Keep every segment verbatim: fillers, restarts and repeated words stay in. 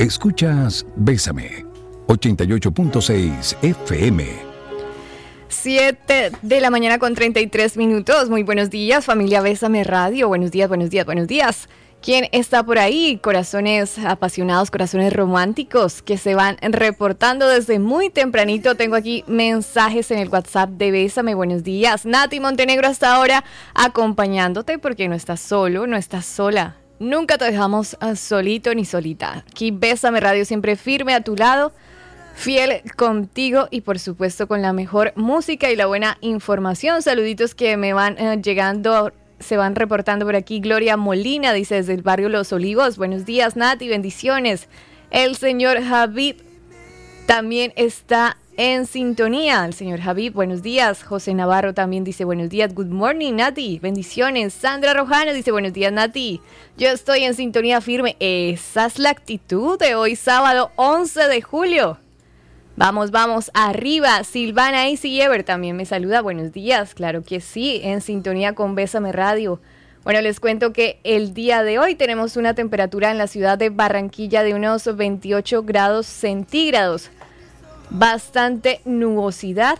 Escuchas Bésame, ochenta y ocho punto seis F M. siete de la mañana con treinta y tres minutos. Muy buenos días, familia Bésame Radio. Buenos días, buenos días, buenos días. ¿Quién está por ahí? Corazones apasionados, corazones románticos que se van reportando desde muy tempranito. Tengo aquí mensajes en el WhatsApp de Bésame. Buenos días. Nati Montenegro hasta ahora acompañándote porque no estás solo, no estás sola. Nunca te dejamos solito ni solita. Aquí Bésame Radio siempre firme a tu lado, fiel contigo y por supuesto con la mejor música y la buena información. Saluditos que me van eh, llegando, se van reportando por aquí. Gloria Molina dice desde el barrio Los Olivos. Buenos días, Nati, bendiciones. El señor Javib también está en sintonía. El señor Javib, buenos días. José Navarro también dice buenos días. Good morning, Nati, bendiciones. Sandra Rojano dice buenos días, Nati. Yo estoy en sintonía firme. Esa es la actitud de hoy sábado once de julio. Vamos, vamos, arriba. Silvana Easy Ever también me saluda. Buenos días, claro que sí, en sintonía con Bésame Radio. Bueno, les cuento que el día de hoy tenemos una temperatura en la ciudad de Barranquilla de unos veintiocho grados centígrados. Bastante nubosidad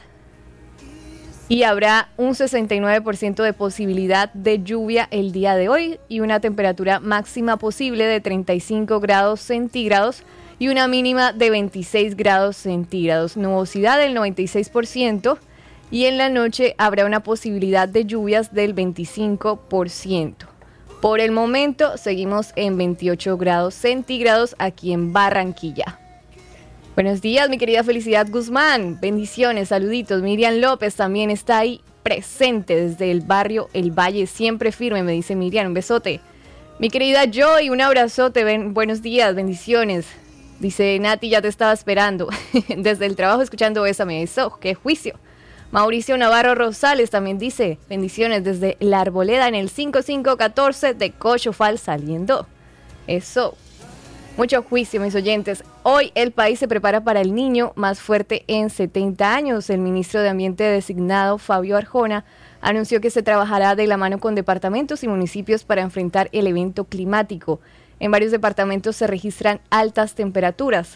y habrá un sesenta y nueve por ciento de posibilidad de lluvia el día de hoy y una temperatura máxima posible de treinta y cinco grados centígrados y una mínima de veintiséis grados centígrados. Nubosidad del noventa y seis por ciento y en la noche habrá una posibilidad de lluvias del veinticinco por ciento. Por el momento seguimos en veintiocho grados centígrados aquí en Barranquilla. Buenos días, mi querida Felicidad Guzmán. Bendiciones, saluditos. Miriam López también está ahí presente desde el barrio El Valle. Siempre firme, me dice Miriam. Un besote. Mi querida Joy, un abrazote. Ben, buenos días, bendiciones. Dice Nati, ya te estaba esperando. Desde el trabajo escuchando Bésame. Eso, qué juicio. Mauricio Navarro Rosales también dice bendiciones desde La Arboleda en el cinco cinco uno cuatro de Cochofal saliendo. Eso. Mucho juicio, mis oyentes. Hoy el país se prepara para el niño más fuerte en setenta años. El ministro de Ambiente designado, Fabio Arjona, anunció que se trabajará de la mano con departamentos y municipios para enfrentar el evento climático. En varios departamentos se registran altas temperaturas.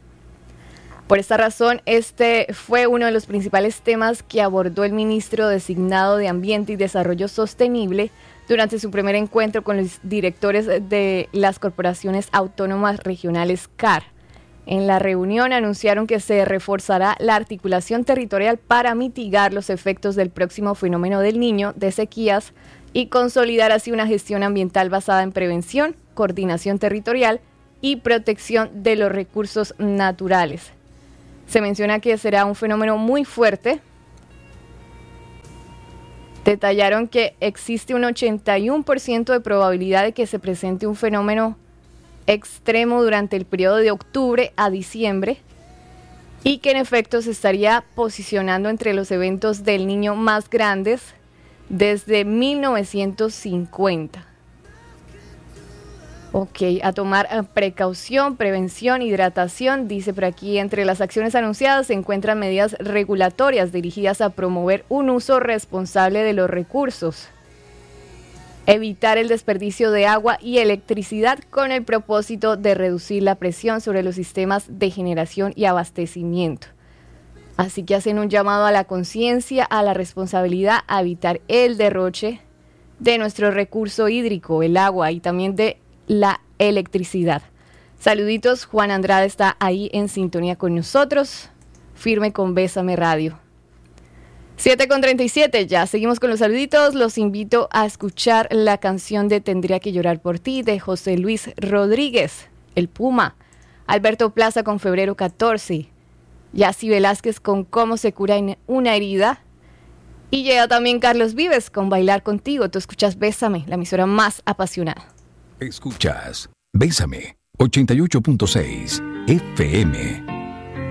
Por esta razón, este fue uno de los principales temas que abordó el ministro designado de Ambiente y Desarrollo Sostenible durante su primer encuentro con los directores de las corporaciones autónomas regionales C A R. En la reunión anunciaron que se reforzará la articulación territorial para mitigar los efectos del próximo fenómeno del Niño, de sequías, y consolidar así una gestión ambiental basada en prevención, coordinación territorial y protección de los recursos naturales. Se menciona que será un fenómeno muy fuerte. Detallaron que existe un ochenta y uno por ciento de probabilidad de que se presente un fenómeno extremo durante el periodo de octubre a diciembre y que en efecto se estaría posicionando entre los eventos del Niño más grandes desde mil novecientos cincuenta. Ok, a tomar precaución, prevención, hidratación. Dice por aquí, entre las acciones anunciadas se encuentran medidas regulatorias dirigidas a promover un uso responsable de los recursos, evitar el desperdicio de agua y electricidad con el propósito de reducir la presión sobre los sistemas de generación y abastecimiento. Así que hacen un llamado a la conciencia, a la responsabilidad, a evitar el derroche de nuestro recurso hídrico, el agua, y también de la electricidad. Saluditos, Juan Andrade está ahí en sintonía con nosotros, firme con Bésame Radio. siete con treinta y siete, ya seguimos con los saluditos. Los invito a escuchar la canción de Tendría que llorar por ti de José Luis Rodríguez, el Puma. Alberto Plaza con Febrero catorce. Yacy Velázquez con Cómo se cura una herida. Y llega también Carlos Vives con Bailar contigo. Tú escuchas Bésame, la emisora más apasionada. Escuchas Bésame, ochenta y ocho punto seis F M.